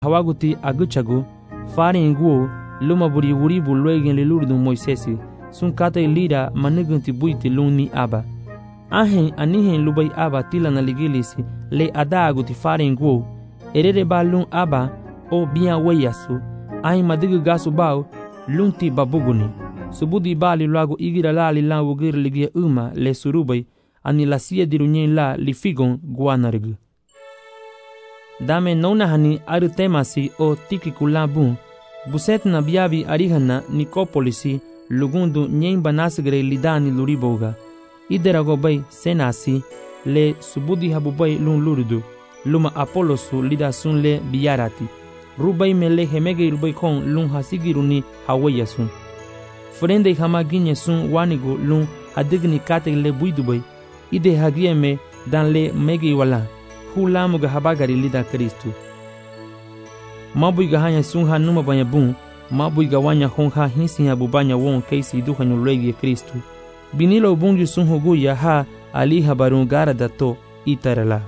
hawaguti aguchagu faringuo luma buri wuri bu loegen le lurdu Moisesi sun kata lira manugunti buiti luni aba ahen anihen lubai aba tila na ligilisi le adaguti faringuo erere ba lun aba o biya wayasu ahen madigu gasu bao lunti babuguni subudi bali lago igira lali la wugir ligia le surubai ani la sia dirunyen la li figon guanargu dame nona hani aru temasi o tiki kulabun buset na biabi arihana Nicopolisi lugundu nyen banasgre lidani luriboga iderago bay senasi le subudi habubay lun lurdu luma Apolosu lida sun le biyarati rubai mele hemege rubai kon lun hasigiruni hawayasun frende hama ginye sun wanigo lun hadigni kate le buidubay ide hagieme dan le megi wala hulamuga habagari lida Kristu mabuiga hanya sun hanuma banya bun mabuiga wanya honha hinsi habubanya won keisi duhanyo legi Kristu binilo bungi sun huguya ha ali habarun gara dato itarala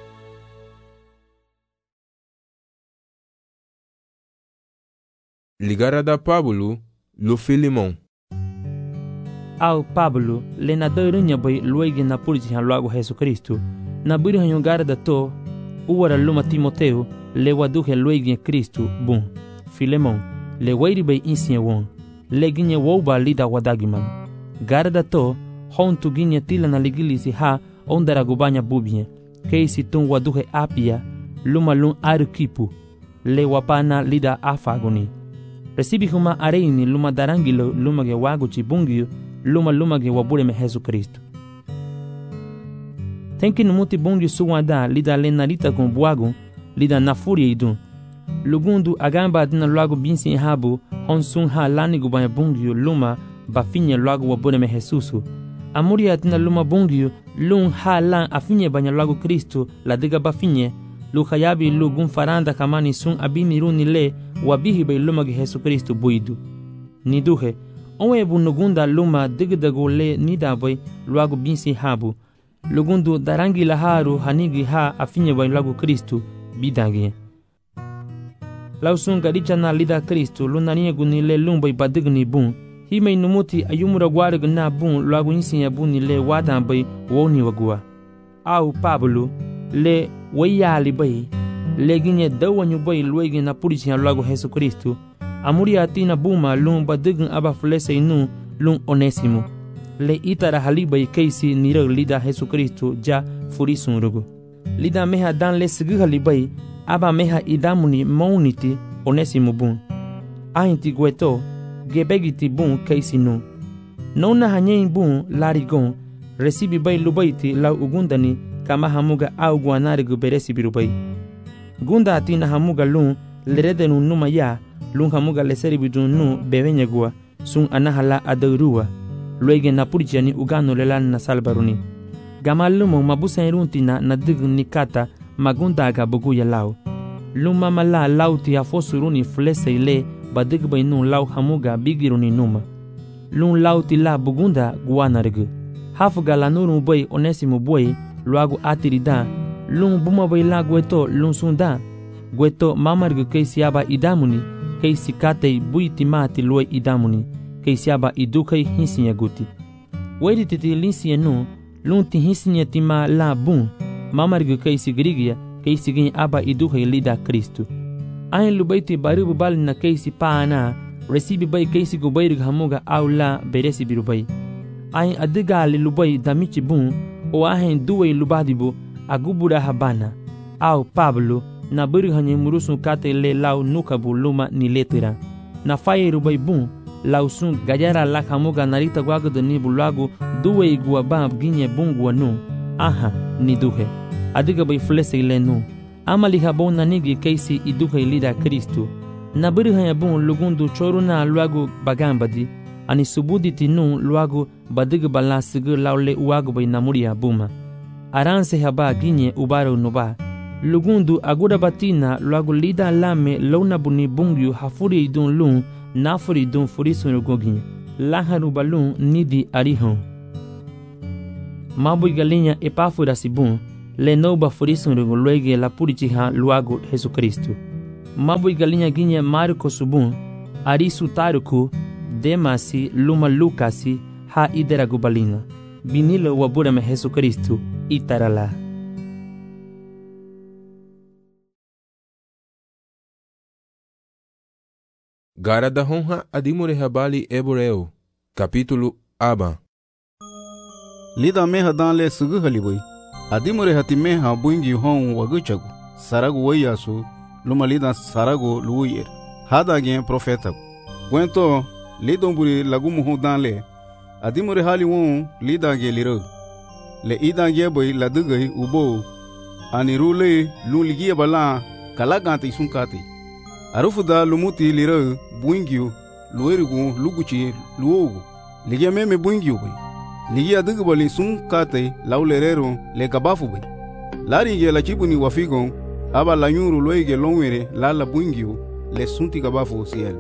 Ligara da Pablo lo Filimon au Pablo le na deurunya bay luigi na pulisi han lago Jesus Kristu na buri hanyo gara dato uwara luma Timoteo le waduhe luigi Kristu bun Filemon le wairi bay insinya won le ginye woba lida wadagiman gara dato hontu ginye tila na ligilisi ha ondara gubanya bubie keisi tun waduhe apia luma lun arukipu le wapana lida afagoni recibi huma areini luma darangilo luma ge wagu chibungio luma ge wabure me Jesus Kristo tenki numuti bungi suwada lida lenarita con buagu lida nafuri idun lugundu agamba adina lago binsi habu honsun ha lani gubanya bungio luma bafinye lago wabure me Jesusu amuri adina luma bungio lun ha lan afinye banya lago Kristo la diga bafinye lu hayabi lu gun faranda kamani sun abimi runi le wabihi bay luma ge Jesus Kristo buidu niduhe onwe bunugunda luma digdago le nidaboy luago binsi habu lugundu darangi laharu hanigi ha afinye bay lago Kristo bidangi lausun gadicha na lida Kristo lunanie guni le lumbay badigni bun hime numuti ayumura gwarg na bun luago insinya buni le wadan bay woni wagua au Pablo le wayali bay leginye dawanyu bay luigi na purisi lago Jesus Kristo amuri atina buma lun badign aba flese inu lun Onesimo le itara halibay keisi nirag lida Jesus Kristo ja furisun rugo lida meha dan le sigi halibay aba meha idamuni mauniti Onesimo bun ainti gweto gebegiti bun keisi nu nona hanyein bun larigon recibi bay lubaiti la ugundani kama hamuga au guanarigu beresi birubay gunda atina hamuga lun leredenu numa ya lun hamuga leseri bidun nu bevenyagua sun anahala adurua luege na purjani ugano lelan na salbaruni gamalumo mabusairuntina na digni kata magunda aga buguya lau luma mala lauti afosuruni flese ile badigba inu lau hamuga bigiruni numa lun lauti la bugunda guanarigu hafuga la nuru boy Onesimo boy luago atirida lun buma bay la gweto lun sunda gweto mamargu keisi aba idamuni keisi katei buiti mati luai idamuni keisi aba idukei hinsinya guti wedi titi linsinya nu lun ti hinsinya tima la bun mamargu keisi grigia keisi gin aba idukei lida Kristu ayin lubaiti baribu bali na keisi paana recibi bay keisi gubayrig hamuga au la beresi birubai ayin adigali lubai damichi bun o ahen duwe lubadibu agubura habana au Pablo na biri hanye murusun kate le lau nukabu luma ni letira na faye rubai bun lau sun gajara la hamuga narita gwagado ni bulagu duwe igua bab ginye bungua nu aha ni duhe adiga bay flese ile nu amali habon na nigi keisi iduhe lida Kristu na biri hanye bun lugundu choruna luagu bagambadi ani subuditi nu luagu badiga bala sigur laule uagu bay namuria buma aranse haba ginye ubaro nuba lugundu agura batina luagu lida lame lona buni bungyu hafuri idun lun nafuri idun furisun gogi laharu balun nidi arihon mabu galinya epafura sibun le noba furisun luege la purichiha luagu Jesus Kristo Mabu galinha ginha Marco subun, Arisu taruku, Demasi, Luma Lucasi, ha ideragu balina. Binila waburame Jesus Cristo, itarala. Gara da honra adimure habali Hebreu, capítulo Aba. Lida meha danle sugu haliboi. Adimure hati meha buingi hon waguchagu. Saragu wayasu, luma lida saragu luyer. Hada gen profetagu. Gwento, lidomburi lagumu hon danle. Adimure hali won lida ge liro. Le ida ge boi ladugai ubo. Anirule luligia bala kalagante sunkati. Arufuda lumuti liro buingiu luerigu luguchi luogu. Ligia meme buingiu boi. Ligia dugubali sunkate laulerero le kabafu boi. Lari ge la chibuni wafigon aba la nyuru loige longwere la buingiu le sunti kabafu siel.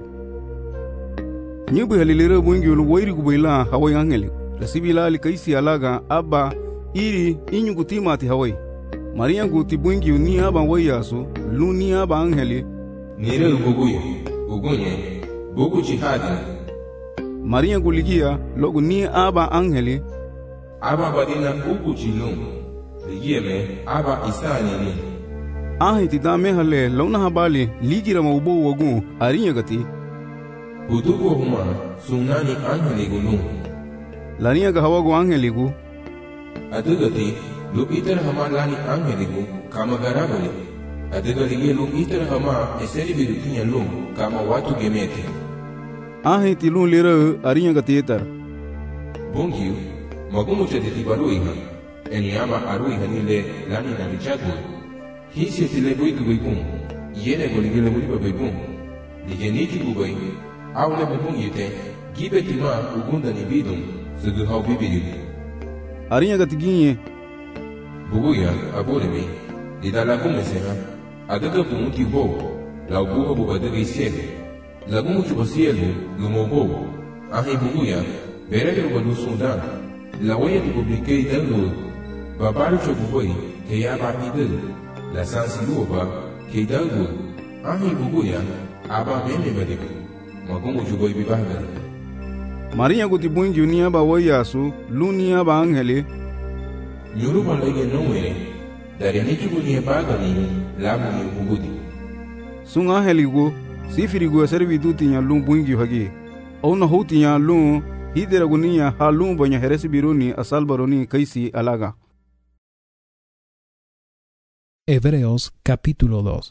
Nyubu halilero buingiu luerigu boi la hawai angeli. Resibila li kaisi alaga aba iri inyugutimati hawai. Maria guti buingiu ni aba wayasu lu ni aba angeli. Nire uguye, ugunye, bugu jihadi. Maria guligia logu ni aba angeli. Aba badina ugu jilum. Ligie me aba isani ni. Ahiti da mehale launa habali ligira maubo wagu arinya gati. Budugo huma sunani angeli gulum. Lania ga hawagu angeli gu. Adugati lu itar hama lani angeli gu kama garabali. Adegaligie lum itar hama eseri birukinya lum kama watu gemete. Ahiti lum lira arinya gati etar. Bongiu, magumu chadeti baruiha. Eniama aruiha nile lani na richadu. Hisi etile boiku boikun. Yene golige le boliba boikun. Ligeniki bubai. Aule bebun yete. Gibe tima ugunda ni bidum. Sugu hau bibiri. Arinya gati ginye. Buguya abolemi. Didala kumesema. Adaga bumuti bo. La ubuha bubadaga isiele. Lagumu chubasielu lumobo. Ahi buguya. Berege wadu sundan. La waya tu publique idelu. Babaru chobuboi. Ke yaba idelu. La sansi luoba. Ke idelu. Ahi buguya. Aba meme badiku. Magumu chuboi bibahagani. Maria guti buingi ni aba wayasu lu ni aba angeli. Nyuruba lege nowere. Dari nichubu ni bagani. Lamu ni ubudi. Sung angeli gu. Sifiri gu servi dutinya lu buingi hagi. Ona houtinya lu. Hidera gunia halum banya heresi biruni asal baroni kaisi alaga. Hebreos capítulo 2.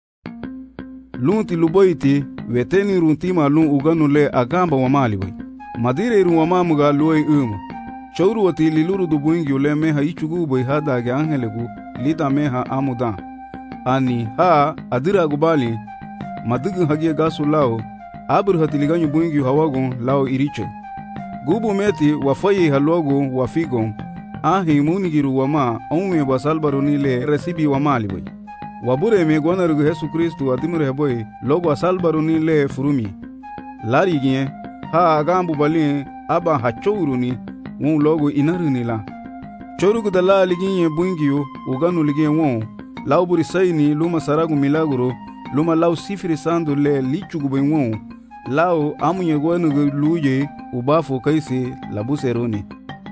Lunti luboiti weteni runtima lun uganu le agamba wa malibai. Madire irun wa mamuga luoi Chauru wati liluru du buingi ule meha ichugu boi hadage angelegu lita meha amudan. Ani ha adira gubali madugu hagia gasu lao abur hatiliganyu buingi hawagon lao iriche. Gubu meti wafayi halogo wafigon ahi munigiru wama onwe basalbaroni le resibi wamali boy. Wabure me gonarugu Yesu Kristu adimure boy logo asalbaroni le furumi. Lari gien ha agambu bali aba hachouruni won logo inaruni la. Chorugu dala liginye buingiyo uganu ligien won lauburi sayni luma saragu milaguro luma lau sifiri sandu le lichugu boy won lao amunye gwanugu luye ubafo kaisi labuseroni.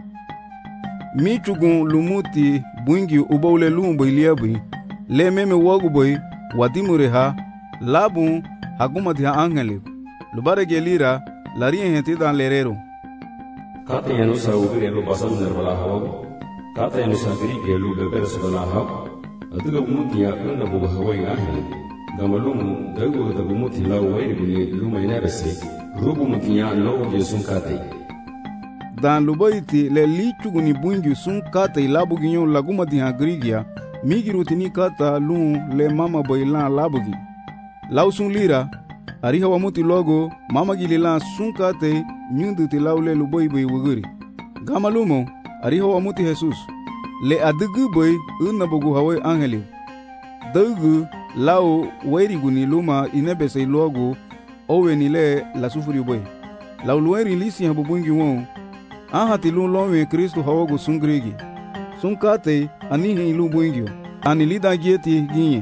Michugun lumuti buingi ubaule lumbo iliabui le meme waguboi wadimure ha labun hagumati ha angeli lubare gelira larien hentida lerero. Kata yanu sa ubire lu basam nerbala hawa kata yanu sa grige lu beber sebala hawa atuga bumuti ya unda buga hawa angeli gamalumu dagu da bumuti la wairi buni luma inabese rubu mutinya logo je sunkate dan lubaiti le lichugu ni buingi sunkate labugi nyon lagumati ha grigia migiruti ni kata lu le mama boilan labugi lausun lira ariha wamuti logo mama gilila sunkate nyunduti laule lubai boy wuguri gamalumo ariha wamuti Jesus le adugu boy unabugu hawe angeli dagu lao wairigu ni luma inebese logo owe ni le la sufuri boy lao lueri lisi habu bungi won ahati lu lowe Kristo hawogo sungregi sunkate anihi lu bungi ani lida gieti ginye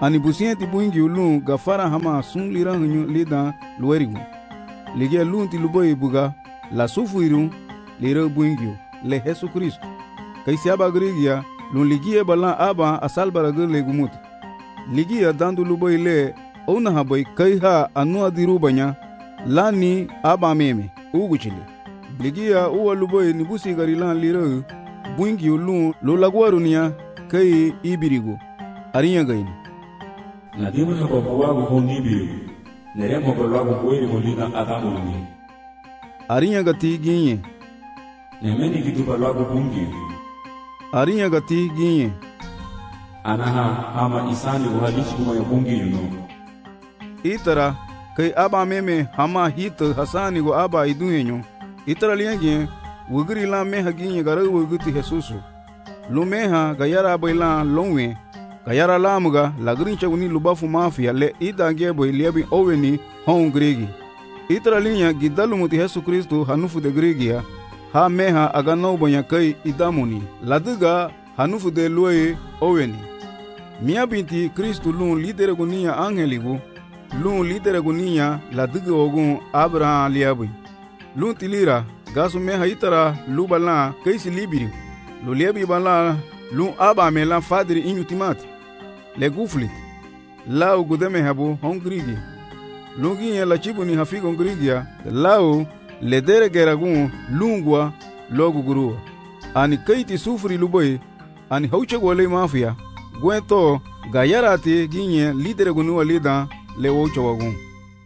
ani busienti buingi ulun gafara hama sun lira hunyu lida luerigu. Ligia lun ti luboy buga la sufuiru lira buingi le Jesu Kristo. Kai siaba grigia lun ligia bala aba asalbara gurle gumut. Ligia dandu luboy le ona haboy kai ha anu adiru banya lani aba meme uguchile. Ligia uwa luboy ni busi garilan lira buingi ulun lo lagwarunia kai ibirigo. Arinya gaini. Na dimu na babuwa go nibiru. Nere mo ko lagu ko iri molina adamu ni. Arinya gati ginye. Nemeni gitu ba lagu bungi. Arinya gati ginye. Anaha ama isani go halishi kuma ya bungi yuno. Itara kai aba meme hama hit hasani go aba idunyenyo. Itara liange wugri la meha ginye gara wuguti Jesusu. Lumeha gayara baila longwe. Kayara lamuga lagrin chaguni lubafu mafia le idange boy liebi oweni hon gregi. Itra linya gidalu muti Yesu Kristo hanufu de gregia ha meha agano bonya kai idamuni laduga hanufu de loe oweni. Mia binti Kristo lun lidere gunia angeligu lun lidere gunia laduga ogun Abraham liabi. Lun tilira gasu meha itara lubala kai si libiri. Lu liebi bala lun aba mela fadri inutimati. Le guflit lao gudeme habu hongrigi lungi la chibuni hafigo ngrigia lao le dere geragun lungwa logu guru ani kaiti sufri luboy ani hauche gole mafia gwento gayarati ginye lidere gunu lida le ocho wagun.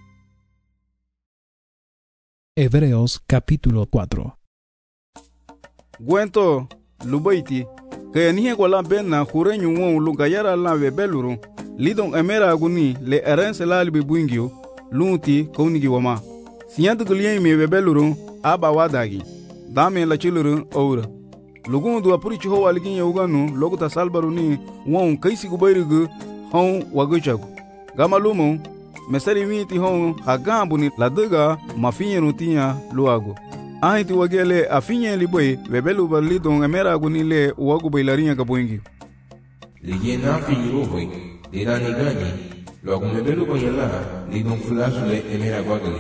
Hebreos capítulo 4. Gwento luboyti que ni gola benna jureñu won lu gayara la bebeluru lidon emera aguni le erense la libe buingio lunti konigi wama siyantu glien me bebeluru aba wadagi dame la chiluru oura lugun du apuri chiho walgin yuganu loguta salbaru ni won kaisi gubayrugu hon waguchagu gamalumo mesari miti hon hagambu ni laduga mafinyenu tinya luago ahiti wagele afinye liboy bebelu balidon emera gunile wagu bailarinya gaboingi liye na finyo boy dira ni gani lo gumebelu bayala lidon fulasule emera gwagali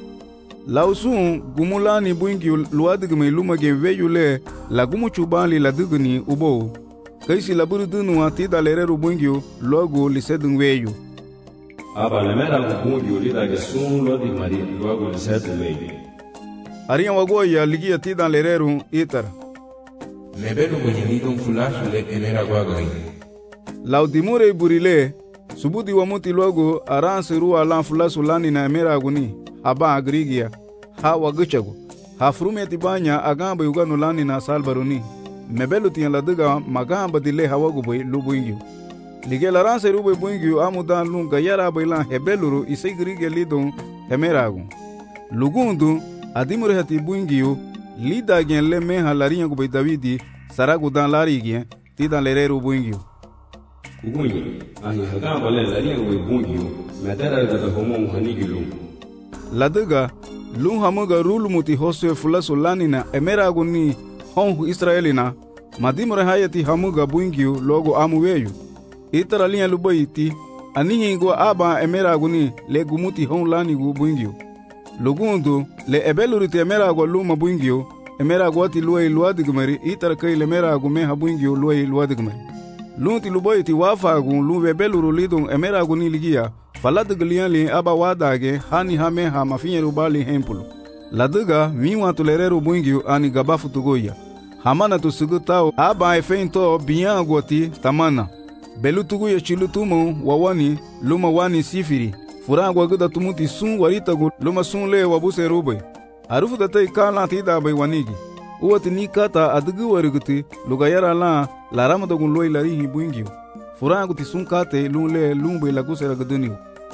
lausun gumulani buingi luadigme lumage veyule la gumuchubali la dugni ubo kaisi laburu dunu atida lereru buingi logo lisedun weyu aba lemera buingi lida gesun lodi mari logo lisedun weyu Ariya wagoya ligia tidan lereru itara. Mebelu kwenye lidon fulasule emera gwagali. Laudimure burile, subudi wa muti logo aransi ruwa lan fulasulani na emera aguni, haba agrigia, ha waguchagu, ha frume tibanya agamba yuganu lani na salbaruni. Mebelu tiyan laduga magamba dile hawaguboy lubu ingyu. Ligia laransi rubo buingyu amudan lunga yara bailan hebeluru isegrigia lidon emera agun. Lugundu, adimure hati buingiu lida gen le meha larinya ko Davidi saragu dan lari gen tidan lereru buingiu ugunyi ahi hagamba le larinya ko buingiu medara da homo hanigilu laduga lun hamuga rulu muti hoswe fulaso lanina emera guni hon Israelina madimure hayati hamuga buingiu logo amuweyu itara linya luboyti anihi go aba emera guni le gumuti hon lanigu buingiu lugundu le ebelurite emera go luma buingio emera go ti luai luadigmeri itar kai le mera go meha buingio luai luadigmeri lunti luboyti wafa go luwe beluru lidon emera go ni ligia faladigalian li aba wadage hani hame ha mafinyeru bali hempulu laduga miwa tulereru buingio ani gabafu tugoya hamana tusugutao aba efento biangoti tamana belutuguya chilutumo wawani luma wani sifiri furangwa guda tumuti sun warita gu luma sun le wabuse rubay arufu datay kala tida bay wanigi uwati ni kata adugu wariguti lugayara la larama dogun loy larihi buingio furangu ti sun kate lun bay laguse raguduni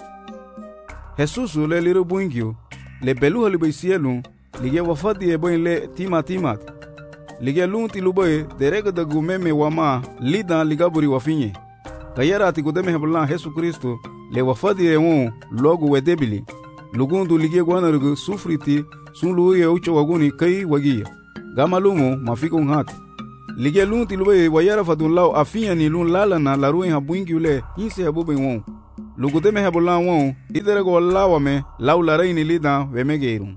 Jesusu le liru buingio le belu halibay sielu lige wafadi e boy le timat lige lun ti lubay derega da gumeme wama lida ligaburi wafinye kayara ti gudeme heblan Jesu Kristo le wafadi rewon logo wedebili lugundu ligie gwanarugu sufriti sun luye ucho waguni kai wagia gamalumo mafiko ngati lige lun ti lube wayara fadun law afinya ni lun lala na la ruin habwingi ule hinse habube won lugude me habola won idere go lawa me law la reini lida vemegeirum.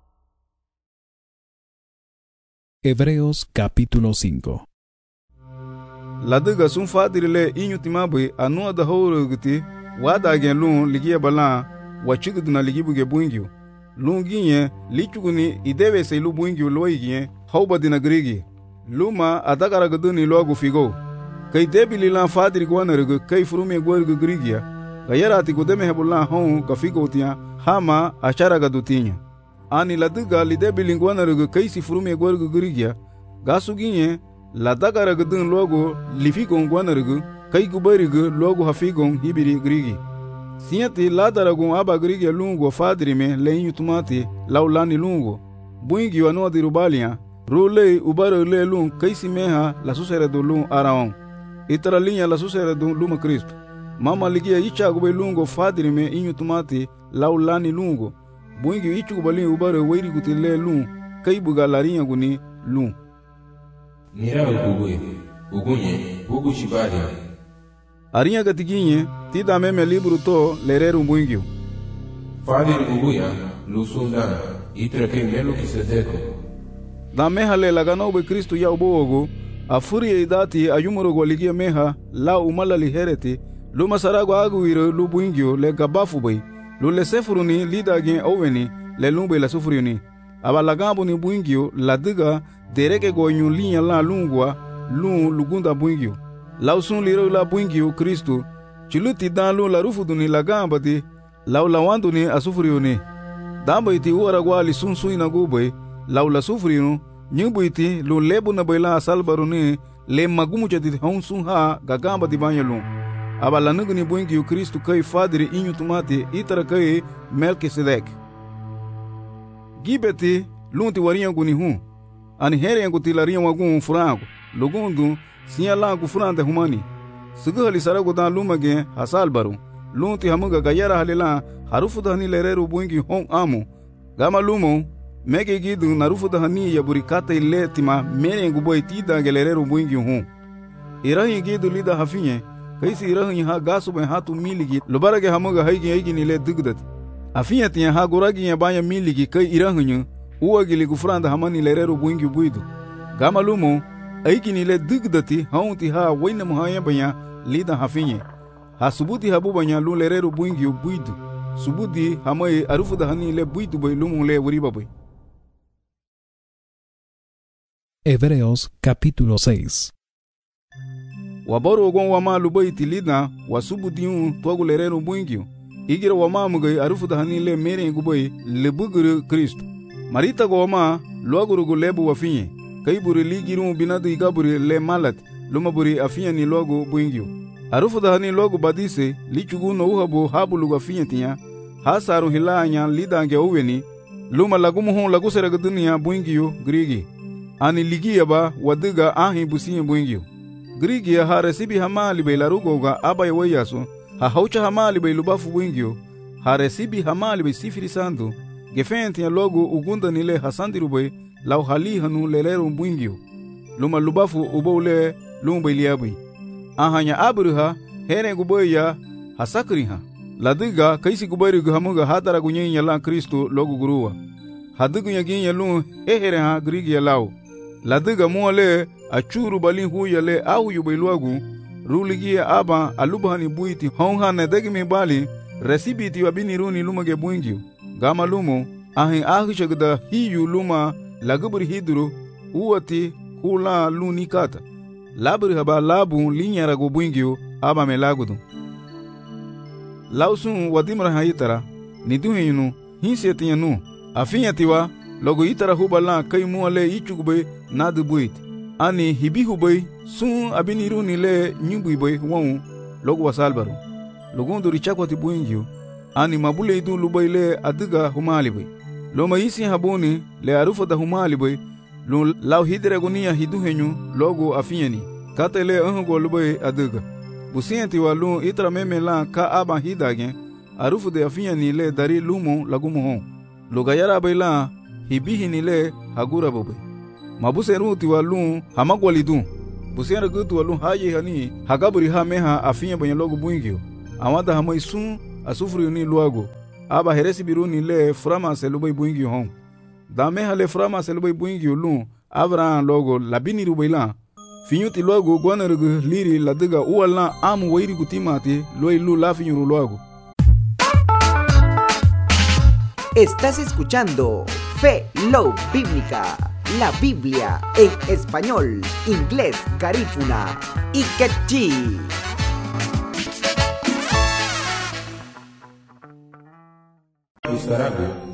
Hebreos capítulo 5. Ladiga sun fadirile inyutimabe anu da howrugti wada gen lun ligiya bala wachiguduna ligibuge buingyu lun ginye lichuguni idebe se lu buingyu loigie hawbadina grigi luma adagara guduni logu figo kai debili lan fadiri gwanargu kai furume gwargu grigia gayarati gudeme hebulan hon ka figo tia hama achara gadutinya ani ladiga lidebili gwanargu kai si furume gwargu grigia gasuginye ladagara gudun logo lifigon gwanargu kai gubarigu logo hafigon hibiri grigi sienti ladaragun aba grigi lungo fadrime leinyu tumati laulani lungo buingi wano dirubalia rule ubaro le lun kaisi meha la susere do lun araon itara linha la susere do luma Cristo mama ligia icha gube lungo fadrime inyu tumati laulani lungo buingi ichu gubali ubaro weiri gutile lun kai buga larinha guni lun Nira ukugwe, ugunye, ugu shibaria. Arinha gatiginye, tida meme libro to lereru buingio. Fadir uguya, lusundana, itrake melo kisedeko. Da meha le lagano be Kristo ya ubogo, afuri idati ayumuro goligia meha, la umala lihereti, luma sarago aguiro lu buingio le gabafu bay, lu le sefuruni lida gen oveni, le lumbe la sufuriuni. Aba lagambo ni buingio, la diga, dereke go nyu linha la lungwa lun lugunda buingio lausun liro la buingio Kristo chiluti dan lu la rufuduni la gamba di laula wanduni asufriuni damba iti uara gwali sun suina gubay laula sufriunu nyubuiti lu lebu na bayla salbaruni le magumu chati hon sun ha gagamba di banyalun aba la nuguni buingio Kristo kai fadiri inyu tumati itara kai Melkisedek gibeti lunti warinha guni hun ani here yangu tilaria wagun furango lugundu siya langu furante humani suguhali sarago dan lumage hasal baru lunti hamuga gayara halila harufu dahani lereru buingi hon amu gama lumo mege gidu narufu dahani ya burikata ile tima mere yangu boy tida gelereru buingi hon irahi gidu lida hafinye kaisi irahi ha gasu ben hatu miligi lubarage hamuga haigi nile dugdat afinye tiya ha guragi ya banya miligi kai irahi uwa gili gufranda hamani lereru buingi buidu gama lumo aiki ni le digdati haunti ha waina muhaya banya lida hafinye ha subuti habu banya lu lereru buingi buidu subuti hamai arufu da hani le buidu bay lumo le wuriba bay. Hebreos capítulo 6. Waboro gon wama lubaiti lida wasubuti tuagu lereru buingi igira wama mugai arufu da hani le mere ngubay le buguru Kristo marita goma logurugu lebu wafinye kaiburi ligiru binadu igaburi le malat lumaburi afinya ni logu buingio arufu dahani logu badise lichugu no uhabu habulu wafinye tinya hasaru hilanya lidange uweni luma lagumu hon lagu serega dunia buingio grigi ani ligia ba wadiga ahi businye buingio grigi ya haresibi hamali be larugoga abay wayaso ha haucha hamali be lubafu buingio haresibi hamali be sifiri sandu gefenti ya logo ugunda nile hasandirubay law hali hanu leleru buingio luma lubafu ubole lumba iliabi ahanya abruha here guboy ya hasakriha ladiga kaisi gubayru hamuga hadara gunyenya la Kristo logo guruwa hadigu yaginya lu hehere ha grigi ya law ladiga muale achuru balin huya le au yubayluagu ruligi aba alubhani buiti honha ne degmi bali resibiti wabini runi lumage buingio gama lumo ahin ahishagda hiyu luma lagubri hidru uwati hula lunikata labri haba labu linyara go buingio aba melagudu lausun wadimra hayitara niduhinu hinsetianu afinyatiwa logo itara hubala kai muale ichugbe nadbuit ani hibihubay sun abiniruni le nyubuibay won logo wasalbaru logundu richakwati buingio ani mabule idu lubayle adiga humalibay loma isi habuni le arufa da humalibay lu law hidre gunia hiduhenyu logo afinyani katele ango lubay adiga busienti walu itra meme la ka aba hidage arufu de afinyani le dari lumo lagumo hon lugayara bayla hibihi ni le hagura bobe mabuseru tiwalun hamakwalidun busera gu tiwalun haye hani hagaburi ha meha afinya banya logo buingio amada hamaisun asufuri ni luago aba heresi biruni le frama selubai buingio hon da meha le frama selubai buingio lun abra logo labini rubaila finyuti luago gwanergu liri ladiga uwala amu wairi gutimati loilu la finyuru luago. Estás escuchando Fe Love Bíblica, la Biblia en español, inglés, garífuna y quechí.